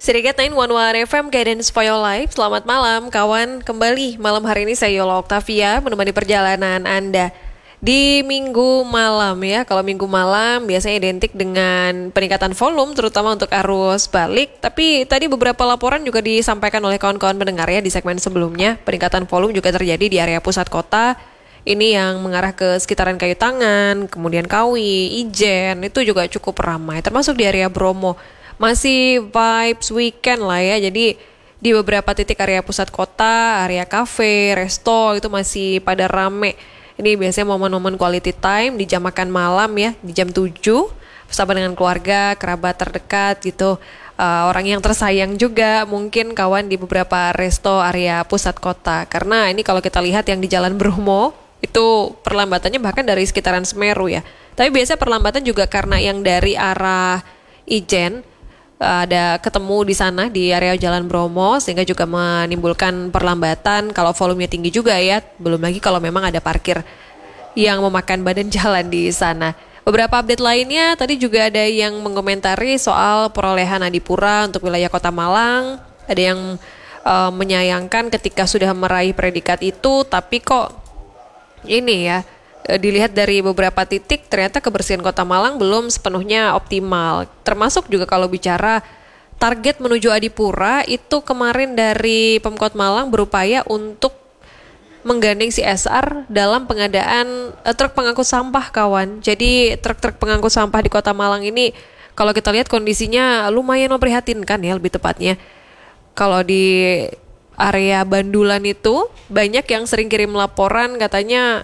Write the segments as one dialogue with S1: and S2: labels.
S1: Serikat 911 FM Guidance for Your Life. Selamat malam kawan, kembali malam hari ini saya Yola Octavia menemani perjalanan Anda di minggu malam ya. Kalau minggu malam biasanya identik dengan peningkatan volume terutama untuk arus balik. Tapi tadi beberapa laporan juga disampaikan oleh kawan-kawan pendengar ya di segmen sebelumnya. Peningkatan volume juga terjadi di area pusat kota. Ini yang mengarah ke sekitaran Kayu Tangan, kemudian Kawi, Ijen, itu juga cukup ramai. Termasuk di area Bromo. Masih vibes weekend lah ya, jadi di beberapa titik area pusat kota, area kafe, resto itu masih pada rame. Ini biasanya momen-momen quality time di jam makan malam ya, di jam 7 bersama dengan keluarga, kerabat terdekat gitu. Orang yang tersayang juga mungkin kawan di beberapa resto area pusat kota. Karena ini kalau kita lihat yang di Jalan Bromo, itu perlambatannya bahkan dari sekitaran Semeru ya. Tapi biasanya perlambatan juga karena yang dari arah Ijen, ada ketemu di sana di area Jalan Bromo sehingga juga menimbulkan perlambatan kalau volumenya tinggi juga ya. Belum lagi kalau memang ada parkir yang memakan badan jalan di sana. Beberapa update lainnya tadi juga ada yang mengomentari soal perolehan Adipura untuk wilayah Kota Malang. Ada yang menyayangkan ketika sudah meraih predikat itu tapi kok ini ya dilihat dari beberapa titik ternyata kebersihan Kota Malang belum sepenuhnya optimal. Termasuk juga kalau bicara target menuju Adipura itu kemarin dari Pemkot Malang berupaya untuk menggandeng CSR dalam pengadaan truk pengangkut sampah kawan. Jadi truk-truk pengangkut sampah di Kota Malang ini kalau kita lihat kondisinya lumayan memprihatinkan ya lebih tepatnya. Kalau di area Bandulan itu banyak yang sering kirim laporan katanya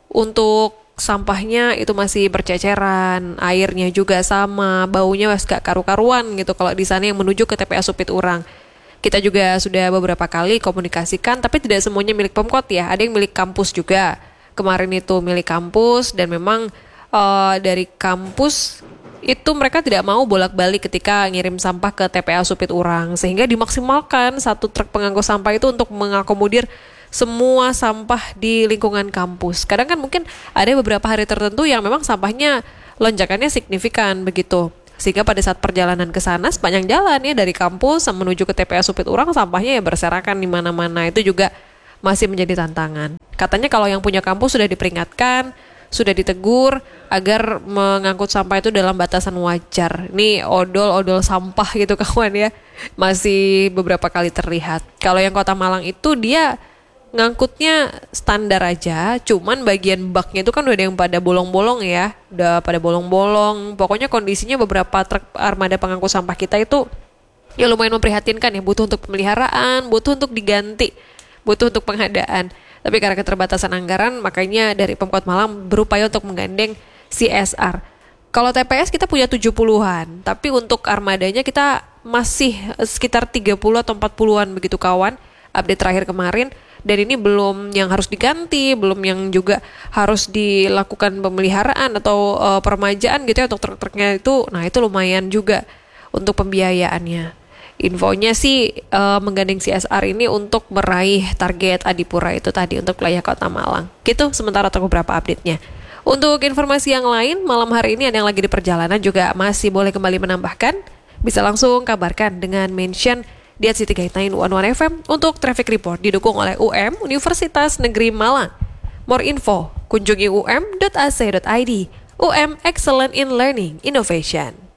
S1: untuk sampahnya itu masih berceceran, airnya juga sama, baunya gak karu-karuan gitu kalau di sana yang menuju ke TPA Supit Urang. Kita juga sudah beberapa kali komunikasikan tapi tidak semuanya milik Pemkot ya, ada yang milik kampus juga. Kemarin itu milik kampus dan memang dari kampus itu mereka tidak mau bolak-balik ketika ngirim sampah ke TPA Supit Urang sehingga dimaksimalkan satu truk pengangkut sampah itu untuk mengakomodir semua sampah di lingkungan kampus. Kadang kan mungkin ada beberapa hari tertentu yang memang sampahnya lonjakannya signifikan begitu. Sehingga pada saat perjalanan ke sana sepanjang jalan ya dari kampus menuju ke TPA Supit Urang sampahnya ya berserakan di mana-mana. Itu juga masih menjadi tantangan. Katanya kalau yang punya kampus sudah diperingatkan, sudah ditegur agar mengangkut sampah itu dalam batasan wajar. Ini odol-odol sampah gitu kawan ya. Masih beberapa kali terlihat. Kalau yang Kota Malang itu dia ngangkutnya standar aja, cuman bagian baknya itu kan udah ada yang pada bolong-bolong ya. Udah pada bolong-bolong. Pokoknya kondisinya beberapa truk armada pengangkut sampah kita itu ya lumayan memprihatinkan ya. Butuh untuk pemeliharaan, butuh untuk diganti, butuh untuk pengadaan. Tapi karena keterbatasan anggaran, makanya dari Pemkot Malang berupaya untuk menggandeng CSR. Kalau TPS kita punya 70-an, tapi untuk armadanya kita masih sekitar 30 atau 40-an begitu kawan. Update terakhir kemarin, dan ini belum yang harus diganti, belum yang juga harus dilakukan pemeliharaan atau permajaan gitu ya untuk truk-truknya itu. Nah itu lumayan juga untuk pembiayaannya. Infonya sih menggandeng CSR ini untuk meraih target Adipura itu tadi untuk wilayah Kota Malang. Gitu sementara untuk beberapa update-nya. Untuk informasi yang lain, malam hari ini ada yang lagi di perjalanan juga masih boleh kembali menambahkan. Bisa langsung kabarkan dengan mention di @city911 FM untuk traffic report didukung oleh Universitas Negeri Malang. More info, kunjungi um.ac.id. UM Excellent in Learning Innovation.